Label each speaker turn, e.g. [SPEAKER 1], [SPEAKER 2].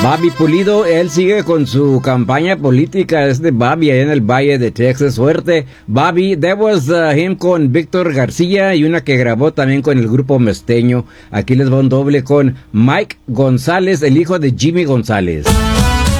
[SPEAKER 1] Bobby Pulido, él sigue con su campaña política. Es de Bobby allá en el Valle de Texas. Suerte, Bobby. That was him con Víctor García y una que grabó también con el grupo Mesteño. Aquí les va un doble con Mike González, el hijo de Jimmy González.